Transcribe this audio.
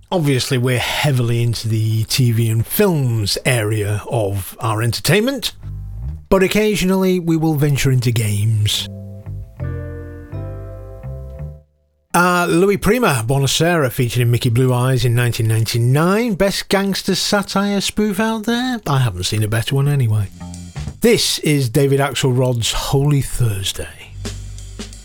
Obviously, we're heavily into the TV and films area of our entertainment, but occasionally we will venture into games. Louis Prima, Buonasera, featured in Mickey Blue Eyes in 1999. Best gangster satire spoof out there? I haven't seen a better one anyway. This is David Axelrod's Holy Thursday.